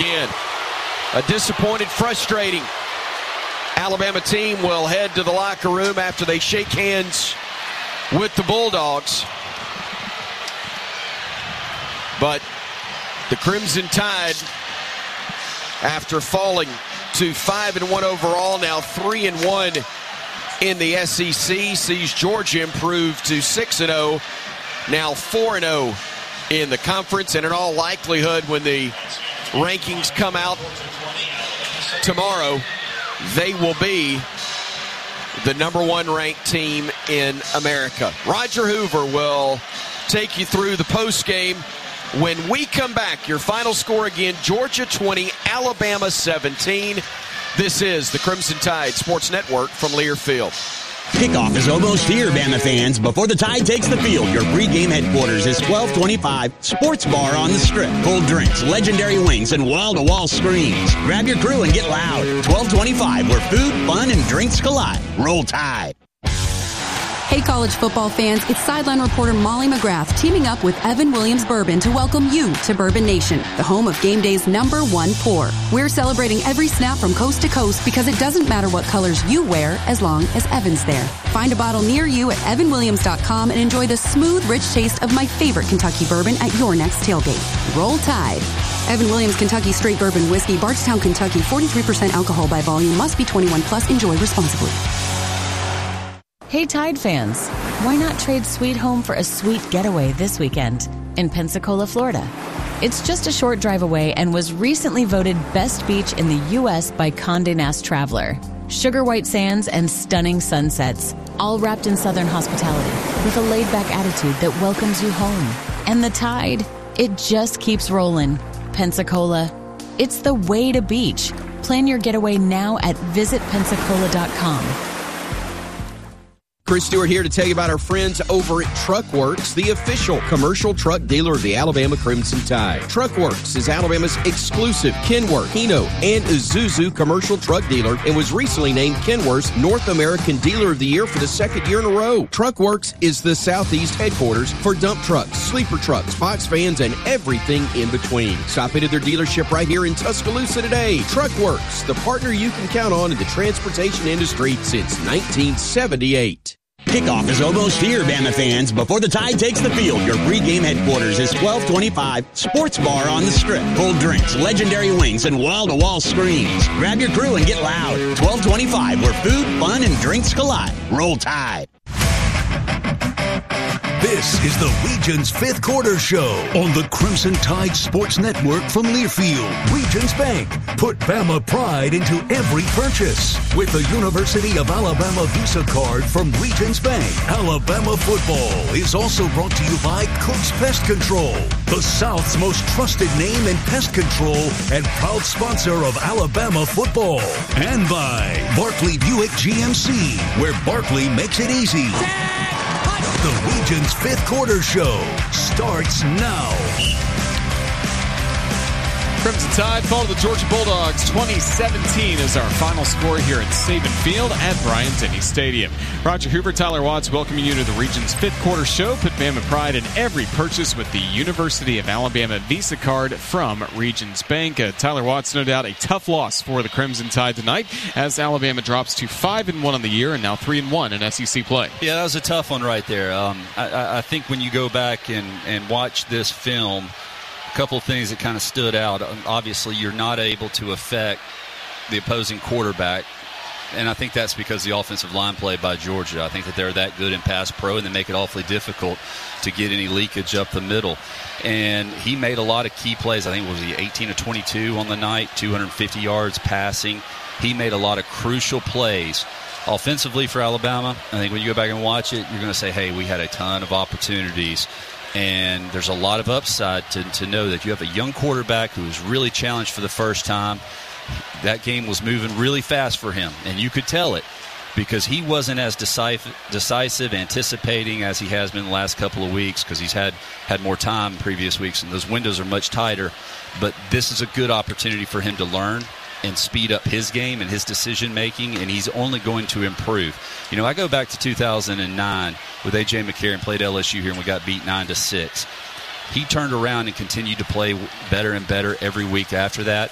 again. A disappointed, frustrating Alabama team will head to the locker room after they shake hands with the Bulldogs. But the Crimson Tide, after falling to 5-1 overall, now 3-1 in the SEC, sees Georgia improve to 6-0, now 4-0 in the conference. And in all likelihood, when the rankings come out tomorrow, they will be the number one ranked team in America. Roger Hoover will take you through the postgame. When we come back, your final score again, Georgia 20, Alabama 17. This is the Crimson Tide Sports Network from Learfield. Kickoff is almost here, Bama fans. Before the Tide takes the field, your pregame headquarters is 1225 Sports Bar on the Strip. Cold drinks, legendary wings, and wall-to-wall screens. Grab your crew and get loud. 1225, where food, fun, and drinks collide. Roll Tide. Hey, college football fans, it's sideline reporter Molly McGrath teaming up with Evan Williams Bourbon to welcome you to Bourbon Nation, the home of game day's #1 pour. We're celebrating every snap from coast to coast because it doesn't matter what colors you wear as long as Evan's there. Find a bottle near you at evanwilliams.com and enjoy the smooth, rich taste of my favorite Kentucky bourbon at your next tailgate. Roll Tide. Evan Williams Kentucky Straight Bourbon Whiskey, Bardstown, Kentucky, 43% alcohol by volume, must be 21 plus. Enjoy responsibly. Hey Tide fans, why not trade Sweet Home for a sweet getaway this weekend in Pensacola, Florida? It's just a short drive away and was recently voted best beach in the U.S. by Condé Nast Traveler. Sugar white sands and stunning sunsets, all wrapped in Southern hospitality with a laid-back attitude that welcomes you home. And the Tide, it just keeps rolling. Pensacola, it's the way to beach. Plan your getaway now at visitpensacola.com. Chris Stewart here to tell you about our friends over at Truckworks, the official commercial truck dealer of the Alabama Crimson Tide. Truckworks is Alabama's exclusive Kenworth, Hino, and Isuzu commercial truck dealer and was recently named Kenworth's North American Dealer of the Year for the second year in a row. Truckworks is the Southeast headquarters for dump trucks, sleeper trucks, box vans, and everything in between. Stop into their dealership right here in Tuscaloosa today. Truckworks, the partner you can count on in the transportation industry since 1978. Kickoff is almost here, Bama fans. Before the Tide takes the field, your pregame headquarters is 1225 Sports Bar on the Strip. Cold drinks, legendary wings, and wall-to-wall screens. Grab your crew and get loud. 1225, where food, fun, and drinks collide. Roll Tide. This is the Regions' Fifth Quarter Show on the Crimson Tide Sports Network from Learfield. Regions Bank. Put Bama pride into every purchase. With the University of Alabama Visa card from Regions Bank. Alabama football is also brought to you by Cook's Pest Control, the South's most trusted name in pest control and proud sponsor of Alabama football. And by Barkley Buick GMC, where Barkley makes it easy. The Regions' Fifth Quarter Show starts now. Crimson Tide fall to the Georgia Bulldogs. 2017 is our final score here at Saban Field at Bryant-Denny Stadium. Roger Hoover, Tyler Watts welcoming you to the Region's Fifth Quarter Show. Put Bama pride in every purchase with the University of Alabama Visa card from Regions Bank. Tyler Watts, no doubt a tough loss for the Crimson Tide tonight as Alabama drops to 5-1 on the year and now 3-1 in SEC play. Yeah, that was a tough one right there. I think when you go back and watch this film, a couple of things that kind of stood out. Obviously, you're not able to affect the opposing quarterback, and I think that's because the offensive line play by Georgia. I think that they're that good in pass pro, and they make it awfully difficult to get any leakage up the middle. And he made a lot of key plays. I think, was he 18 of 22 on the night, 250 yards passing. He made a lot of crucial plays. Offensively for Alabama, I think when you go back and watch it, you're going to say, hey, we had a ton of opportunities. And there's a lot of upside to know that you have a young quarterback who is really challenged for the first time. That game was moving really fast for him, and you could tell it because he wasn't as decisive, anticipating as he has been the last couple of weeks because he's had more time in previous weeks, and those windows are much tighter. But this is a good opportunity for him to learn and speed up his game and his decision-making, and he's only going to improve. You know, I go back to 2009 with A.J. McCarron, played LSU here, and we got beat 9-6. He turned around and continued to play better and better every week after that.